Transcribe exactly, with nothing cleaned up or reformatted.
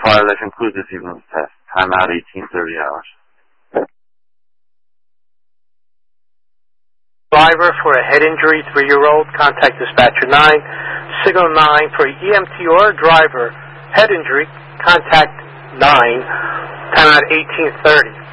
Fire Life includes this evening's test. Time out eighteen thirty hours. Driver for a head injury, three-year-old, contact dispatcher nine. Signal nine for E M T or driver, head injury, contact nine. Time out eighteen thirty.